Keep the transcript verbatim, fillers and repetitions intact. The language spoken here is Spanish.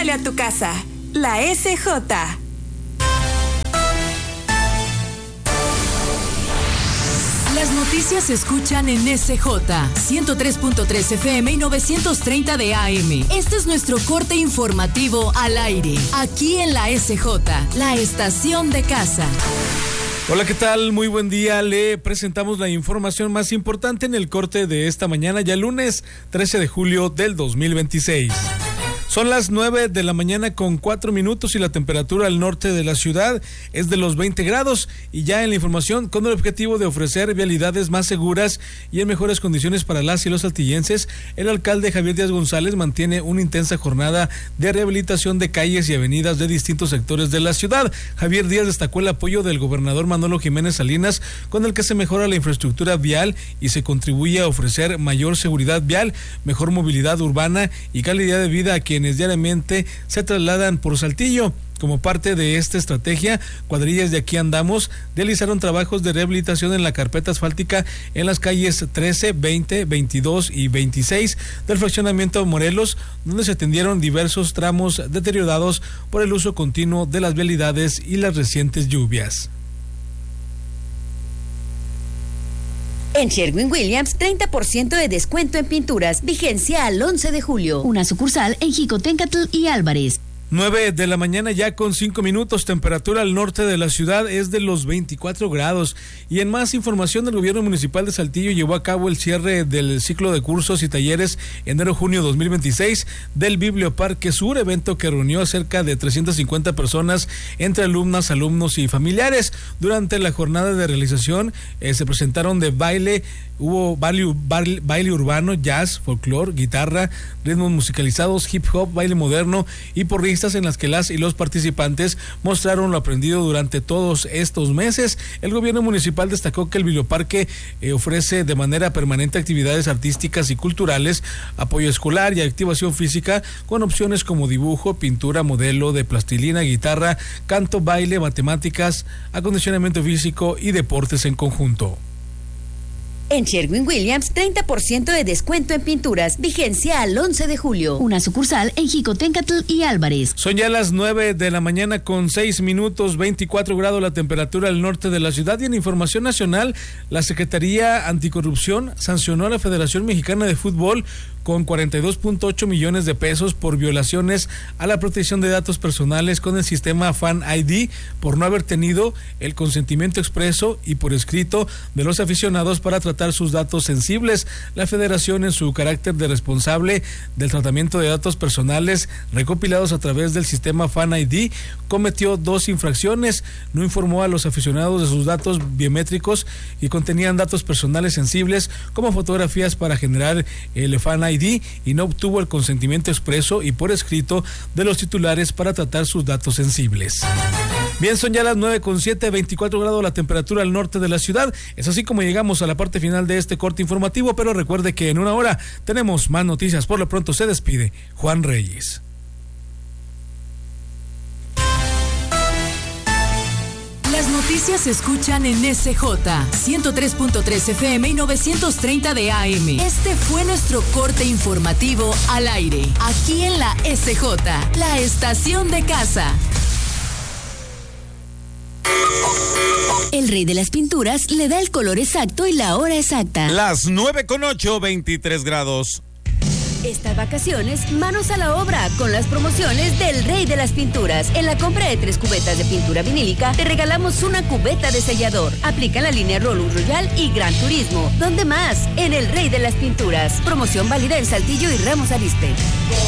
Huele a tu casa. La S J. Las noticias se escuchan en S J, ciento tres punto tres F M y novecientos treinta de A M. Este es nuestro corte informativo al aire, aquí en la S J, la estación de casa. Hola, ¿qué tal? Muy buen día. Le presentamos la información más importante en el corte de esta mañana, ya lunes trece de julio del dos mil veintiséis. Son las nueve de la mañana con cuatro minutos y la temperatura al norte de la ciudad es de los veinte grados. Y ya en la información, con el objetivo de ofrecer vialidades más seguras y en mejores condiciones para las y los saltillenses, el alcalde Javier Díaz González mantiene una intensa jornada de rehabilitación de calles y avenidas de distintos sectores de la ciudad. Javier Díaz destacó el apoyo del gobernador Manolo Jiménez Salinas, con el que se mejora la infraestructura vial y se contribuye a ofrecer mayor seguridad vial, mejor movilidad urbana y calidad de vida a quienes diariamente se trasladan por Saltillo. Como parte de esta estrategia, cuadrillas de Aquí Andamos realizaron trabajos de rehabilitación en la carpeta asfáltica en las calles trece, veinte, veintidós y veintiséis del fraccionamiento Morelos, donde se atendieron diversos tramos deteriorados por el uso continuo de las vialidades y las recientes lluvias. En Sherwin-Williams, treinta por ciento de descuento en pinturas, vigencia al once de julio. Una sucursal en Jicotencatl y Álvarez. nueve de la mañana ya con cinco minutos, temperatura al norte de la ciudad es de los veinticuatro grados. Y en más información, el gobierno municipal de Saltillo llevó a cabo el cierre del ciclo de cursos y talleres enero-junio dos mil veintiséis del Biblioparque Sur, evento que reunió a cerca de trescientas cincuenta personas entre alumnas, alumnos y familiares. Durante la jornada de realización eh, se presentaron de baile, hubo baile, baile, baile urbano, jazz, folclore, guitarra, ritmos musicalizados, hip hop, baile moderno y porristas, en las que las y los participantes mostraron lo aprendido durante todos estos meses. El gobierno municipal destacó que el Biblioparque eh, ofrece de manera permanente actividades artísticas y culturales, apoyo escolar y activación física con opciones como dibujo, pintura, modelo de plastilina, guitarra, canto, baile, matemáticas, acondicionamiento físico y deportes en conjunto. En Sherwin-Williams, treinta por ciento de descuento en pinturas, vigencia al once de julio. Una sucursal en Jicotencatl y Álvarez. Son ya las nueve de la mañana con seis minutos, veinticuatro grados la temperatura al norte de la ciudad. Y en información nacional, la Secretaría Anticorrupción sancionó a la Federación Mexicana de Fútbol con cuarenta y dos punto ocho millones de pesos por violaciones a la protección de datos personales con el sistema Fan I D por no haber tenido el consentimiento expreso y por escrito de los aficionados para tratar sus datos sensibles. La federación, en su carácter de responsable del tratamiento de datos personales recopilados a través del sistema Fan I D, cometió dos infracciones. No informó a los aficionados de sus datos biométricos y contenían datos personales sensibles como fotografías para generar el Fan I D y no obtuvo el consentimiento expreso y por escrito de los titulares para tratar sus datos sensibles. Bien, son ya las nueve con siete, veinticuatro grados la temperatura al norte de la ciudad. Es así como llegamos a la parte final de este corte informativo, pero recuerde que en una hora tenemos más noticias. Por lo pronto se despide Juan Reyes. Las noticias se escuchan en S J, ciento tres punto tres F M y novecientos treinta de A M. Este fue nuestro corte informativo al aire, aquí en la S J, la estación de casa. El Rey de las Pinturas le da el color exacto y la hora exacta. Las nueve con ocho, veintitrés grados. Estas vacaciones, manos a la obra con las promociones del Rey de las Pinturas. En la compra de tres cubetas de pintura vinílica, te regalamos una cubeta de sellador. Aplica la línea Rolus Royal y Gran Turismo. ¿Dónde más? En el Rey de las Pinturas. Promoción válida en Saltillo y Ramos Arizpe.